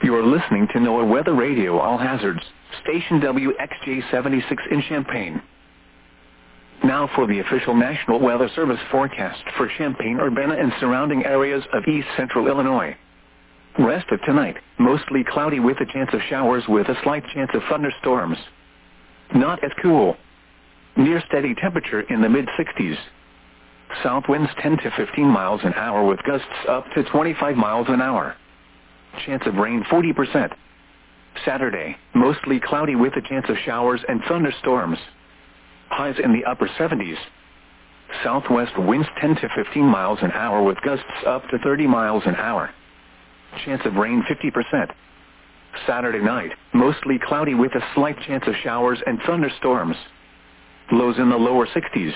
You're listening to NOAA Weather Radio All Hazards, station WXJ76 in Champaign. Now for the official National Weather Service forecast for Champaign-Urbana and surrounding areas of east central Illinois. Rest of tonight, mostly cloudy with a chance of showers with a slight chance of thunderstorms. Not as cool. Near steady temperature in the mid-60s. South winds 10 to 15 miles an hour with gusts up to 25 miles an hour. Chance of rain 40%. Saturday, mostly cloudy with a chance of showers and thunderstorms. Highs in the upper 70s. Southwest winds 10 to 15 miles an hour with gusts up to 30 miles an hour. Chance of rain 50%. Saturday night, mostly cloudy with a slight chance of showers and thunderstorms. Lows in the lower 60s.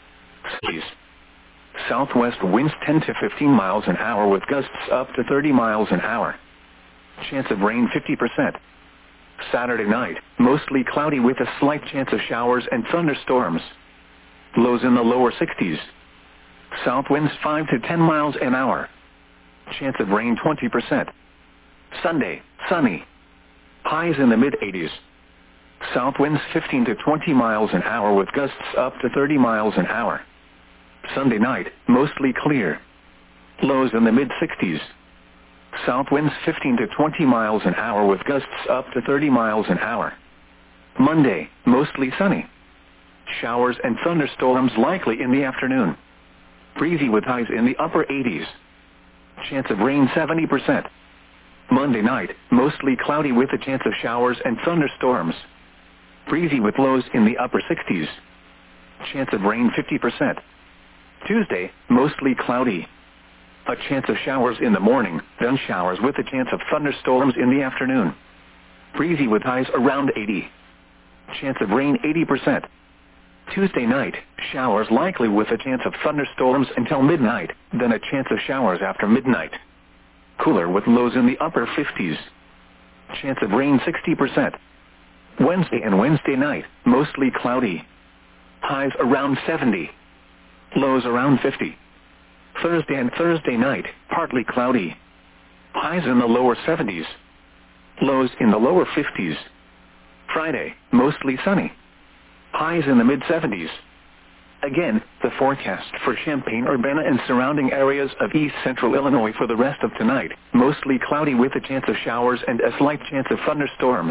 Southwest winds 10 to 15 miles an hour with gusts up to 30 miles an hour. Chance of rain 50%. Saturday night, mostly cloudy with a slight chance of showers and thunderstorms. Lows in the lower 60s. South winds 5 to 10 miles an hour. Chance of rain 20%. Sunday, sunny. Highs in the mid-80s. South winds 15 to 20 miles an hour with gusts up to 30 miles an hour. Sunday night, mostly clear. Lows in the mid-60s. South winds 15 to 20 miles an hour with gusts up to 30 miles an hour. Monday, mostly sunny. Showers and thunderstorms likely in the afternoon. Breezy with highs in the upper 80s. Chance of rain 70%. Monday night, mostly cloudy with a chance of showers and thunderstorms. Breezy with lows in the upper 60s. Chance of rain 50%. Tuesday, mostly cloudy. A chance of showers in the morning, then showers with a chance of thunderstorms in the afternoon. Breezy with highs around 80. Chance of rain 80%. Tuesday night, showers likely with a chance of thunderstorms until midnight, then a chance of showers after midnight. Cooler with lows in the upper 50s. Chance of rain 60%. Wednesday and Wednesday night, mostly cloudy. Highs around 70. Lows around 50. Thursday and Thursday night, partly cloudy. Highs in the lower 70s. Lows in the lower 50s. Friday, mostly sunny. Highs in the mid-70s. Again, the forecast for Champaign-Urbana and surrounding areas of east central Illinois for the rest of tonight, mostly cloudy with a chance of showers and a slight chance of thunderstorms.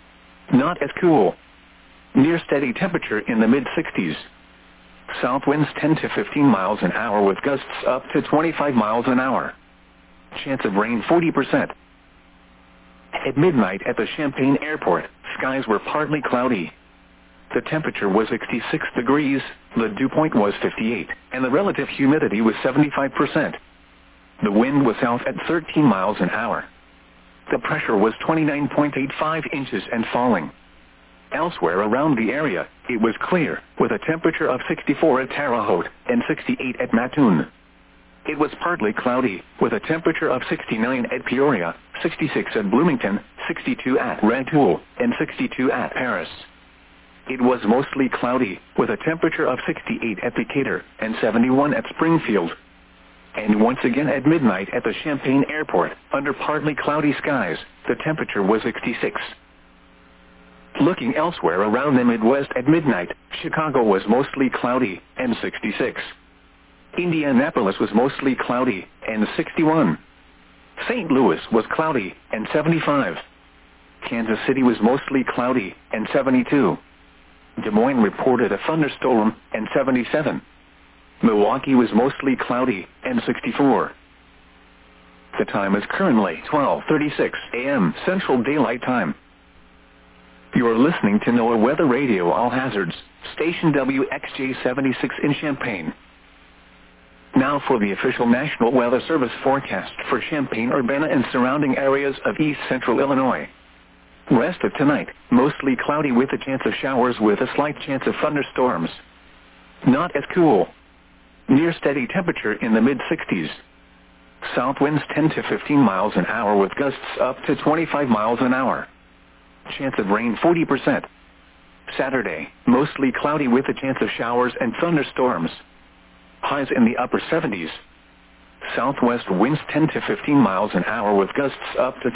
Not as cool. Near steady temperature in the mid-60s. South winds 10 to 15 miles an hour with gusts up to 25 miles an hour. Chance of rain 40%. At midnight at the Champaign Airport, skies were partly cloudy. The temperature was 66 degrees, the dew point was 58, and the relative humidity was 75%. The wind was south at 13 miles an hour. The pressure was 29.85 inches and falling. Elsewhere around the area, it was clear, with a temperature of 64 at Terre Haute and 68 at Mattoon. It was partly cloudy, with a temperature of 69 at Peoria, 66 at Bloomington, 62 at Rantoul, and 62 at Paris. It was mostly cloudy, with a temperature of 68 at Decatur and 71 at Springfield. And once again at midnight at the Champaign Airport, under partly cloudy skies, the temperature was 66. Looking elsewhere around the Midwest at midnight, Chicago was mostly cloudy, and 66. Indianapolis was mostly cloudy, and 61. St. Louis was cloudy, and 75. Kansas City was mostly cloudy, and 72. Des Moines reported a thunderstorm, and 77. Milwaukee was mostly cloudy, and 64. The time is currently 12:36 a.m. Central Daylight Time. You are listening to NOAA Weather Radio All Hazards, station WXJ76 in Champaign. Now for the official National Weather Service forecast for Champaign-Urbana and surrounding areas of east central Illinois. Rest of tonight, mostly cloudy with a chance of showers with a slight chance of thunderstorms. Not as cool. Near steady temperature in the mid-60s. South winds 10 to 15 miles an hour with gusts up to 25 miles an hour. Chance of rain 40%. Saturday, mostly cloudy with a chance of showers and thunderstorms. Highs in the upper 70s. Southwest winds 10 to 15 miles an hour with gusts up to